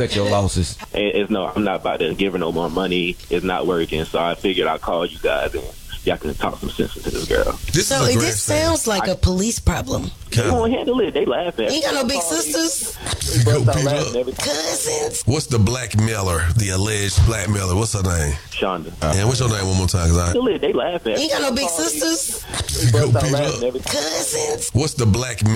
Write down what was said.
cut your losses. It's no, I'm not about to give her no more money. It's not working. So I figured I'd call you guys and y'all can talk some sense into this girl. So this sounds like a police problem. They won't handle it. They laugh at You ain't got no big sisters? Cousins? What's the blackmailer, the alleged blackmailer? What's her name? Shonda. And what's your name one more time? They laugh at You ain't got no big sisters? Cousins. Cousins? What's the blackmailer?